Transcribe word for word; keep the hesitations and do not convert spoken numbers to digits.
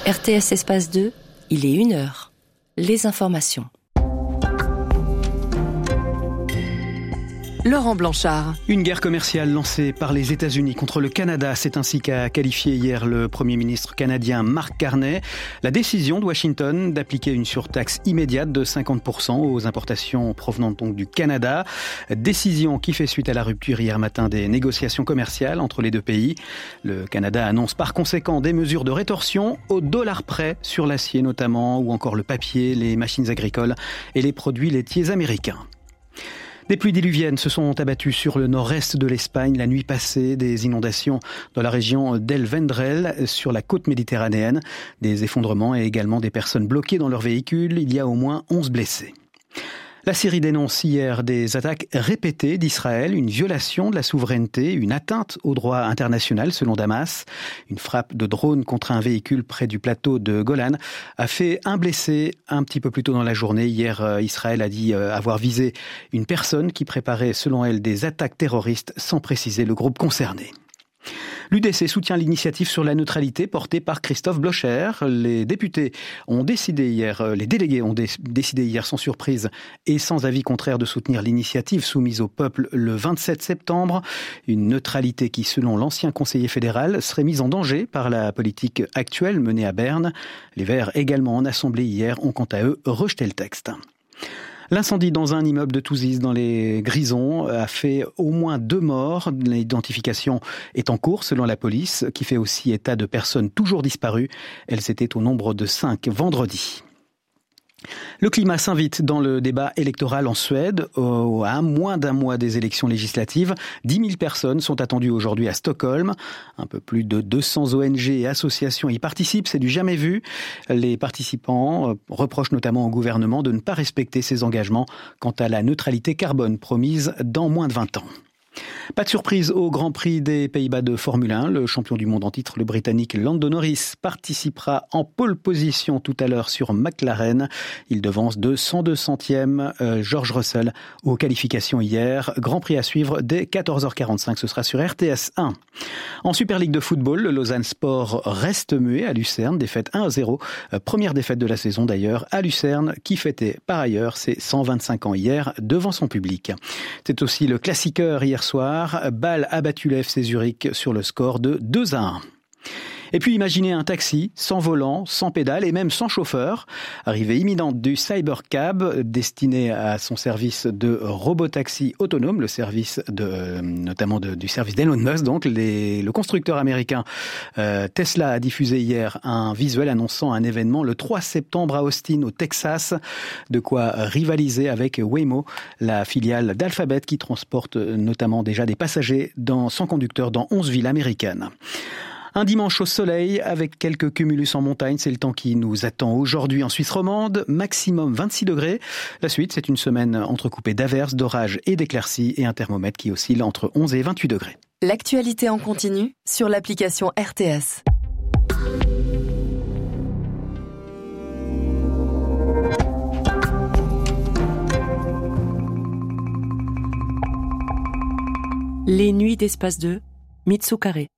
R T S Espace deux, il est une heure. Les informations. Laurent Blanchard. Une guerre commerciale lancée par les États-Unis contre le Canada, c'est ainsi qu'a qualifié hier le Premier ministre canadien Mark Carney. La décision de Washington d'appliquer une surtaxe immédiate de cinquante pour cent aux importations provenant donc du Canada. Décision qui fait suite à la rupture hier matin des négociations commerciales entre les deux pays. Le Canada annonce par conséquent des mesures de rétorsion au dollar près sur l'acier notamment, ou encore le papier, les machines agricoles et les produits laitiers américains. Des pluies diluviennes se sont abattues sur le nord-est de l'Espagne la nuit passée, des inondations dans la région d'El Vendrell, sur la côte méditerranéenne, des effondrements et également des personnes bloquées dans leur véhicule. Il y a au moins onze blessés. La Syrie dénonce hier des attaques répétées d'Israël, une violation de la souveraineté, une atteinte au droit international selon Damas. Une frappe de drone contre un véhicule près du plateau de Golan a fait un blessé un petit peu plus tôt dans la journée. Hier, Israël a dit avoir visé une personne qui préparait selon elle des attaques terroristes sans préciser le groupe concerné. L'U D C soutient l'initiative sur la neutralité portée par Christophe Blocher. Les députés ont décidé hier, les délégués ont dé- décidé hier sans surprise et sans avis contraire de soutenir l'initiative soumise au peuple le vingt-sept septembre. Une neutralité qui, selon l'ancien conseiller fédéral, serait mise en danger par la politique actuelle menée à Berne. Les Verts, également en assemblée hier, ont quant à eux rejeté le texte. L'incendie dans un immeuble de Touzis dans les Grisons a fait au moins deux morts. L'identification est en cours selon la police, qui fait aussi état de personnes toujours disparues. Elles étaient au nombre de cinq vendredi. Le climat s'invite dans le débat électoral en Suède. À moins d'un mois des élections législatives, dix mille personnes sont attendues aujourd'hui à Stockholm. Un peu plus de deux cents O N G et associations y participent, c'est du jamais vu. Les participants reprochent notamment au gouvernement de ne pas respecter ses engagements quant à la neutralité carbone promise dans moins de vingt ans. Pas de surprise au Grand Prix des Pays-Bas de Formule un. Le champion du monde en titre, le Britannique Lando Norris, participera en pole position tout à l'heure sur McLaren. Il devance de cent deux centièmes euh, George Russell aux qualifications hier. Grand Prix à suivre dès quatorze heures quarante-cinq. Ce sera sur R T S un. En Super League de football, le Lausanne Sport reste muet à Lucerne. Défaite un à zéro. Euh, première défaite de la saison d'ailleurs à Lucerne, qui fêtait par ailleurs ses cent vingt-cinq ans hier devant son public. C'est aussi le classiqueur hier soir. Bâle a battu le F C Zurich sur le score de deux à un. Et puis imaginez un taxi sans volant, sans pédale et même sans chauffeur. Arrivée imminente du Cybercab, destiné à son service de robotaxi autonome, le service de, notamment de, du service d'Elon Musk. Donc les, le constructeur américain euh, Tesla a diffusé hier un visuel annonçant un événement le trois septembre à Austin, au Texas. De quoi rivaliser avec Waymo, la filiale d'Alphabet qui transporte notamment déjà des passagers dans, sans conducteur dans onze villes américaines. Un dimanche au soleil avec quelques cumulus en montagne, c'est le temps qui nous attend aujourd'hui en Suisse romande, maximum vingt-six degrés. La suite, c'est une semaine entrecoupée d'averses, d'orages et d'éclaircies et un thermomètre qui oscille entre onze et vingt-huit degrés. L'actualité en continu sur l'application R T S. Les nuits d'Espace deux, Mitsu Carré.